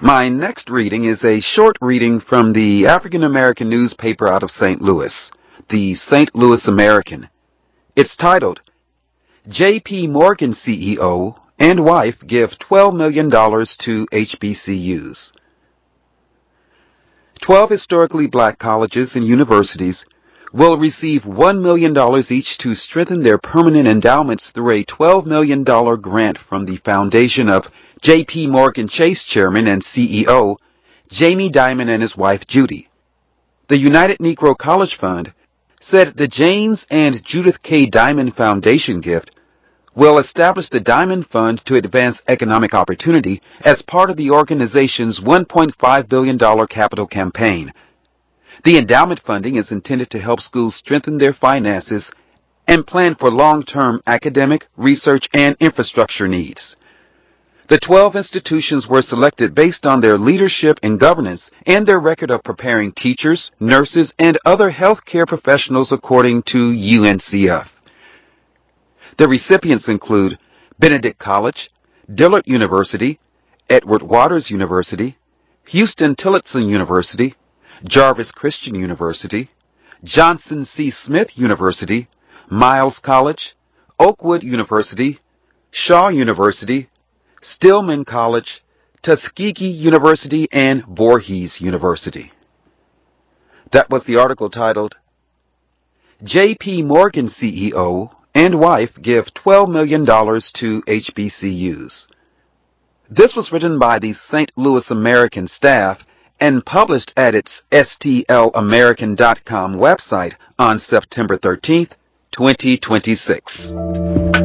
My next reading is a short reading from the African American newspaper out of St. Louis, the St. Louis American. It's titled, J.P. Morgan CEO and Wife Give $12 Million to HBCUs. 12 historically black colleges and universities will receive $1 million each to strengthen their permanent endowments through a $12 million grant from the foundation of J.P. Morgan Chase Chairman and CEO Jamie Dimon and his wife Judy. The United Negro College Fund said the James and Judith K. Dimon Foundation gift will establish the Dimon Fund to advance economic opportunity as part of the organization's $1.5 billion capital campaign. The endowment funding is intended to help schools strengthen their finances and plan for long-term academic, research, and infrastructure needs. The 12 institutions were selected based on their leadership and governance and their record of preparing teachers, nurses, and other healthcare professionals according to UNCF. The recipients include Benedict College, Dillard University, Edward Waters University, Houston Tillotson University, Jarvis Christian University, Johnson C. Smith University, Miles College, Oakwood University, Shaw University, Stillman College, Tuskegee University, and Voorhees University. That was the article titled, J.P. Morgan CEO and Wife Give $12 Million to HBCUs. This was written by the St. Louis American staff and published at its stlamerican.com website on September 13th, 2026.